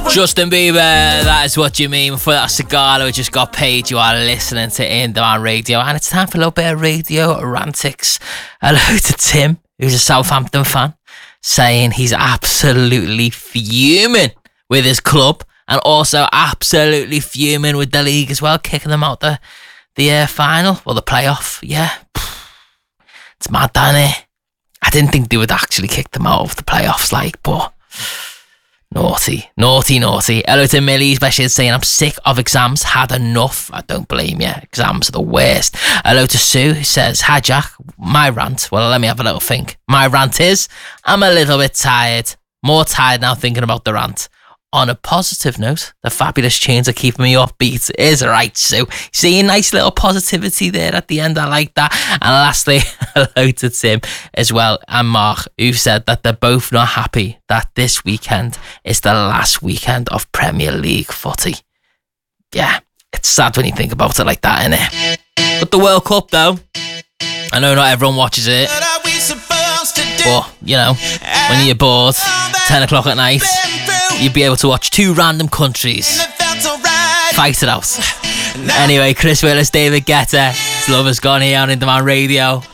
Justin Bieber, that is what you mean. For that cigar who just got paid, you are listening to In Demand Radio, and it's time for a little bit of radio rantics. Hello to Tim, who's a Southampton fan, saying he's absolutely fuming with his club, and also absolutely fuming with the league as well, kicking them out the final, or the playoff. Yeah, it's mad, isn't it? I didn't think they would actually kick them out of the playoffs, but naughty. Hello to Millie, especially saying I'm sick of exams, had enough. I don't blame you, exams are the worst. Hello to Sue, who says, hi Jack, my rant, well let me have a little think. My rant is, I'm a little bit tired, more tired now thinking about the rant. On a positive note, the fabulous tunes are keeping me offbeat. Is right, Sue. See, nice little positivity there at the end. I like that. And lastly, hello to Tim as well, and Mark, who said that they're both not happy that this weekend is the last weekend of Premier League footy. Yeah, it's sad when you think about it like that, innit? But the World Cup, though, I know not everyone watches it, but, you know, when you're bored, 10 o'clock at night, you'd be able to watch two random countries fight it out. Anyway, Chris Willis, David Guetta, Love Has Gone here on In Demand Radio.